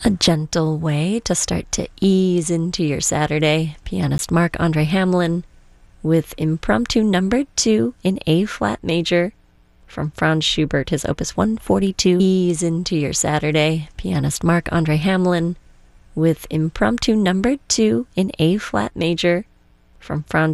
A gentle way to start to ease into your Saturday. Pianist Marc-Andre Hamelin with Impromptu Number 2 in A-flat major from Franz Schubert, his Opus 142. Ease into your Saturday. Pianist Marc-Andre Hamelin with Impromptu Number 2 in A-flat major from Franz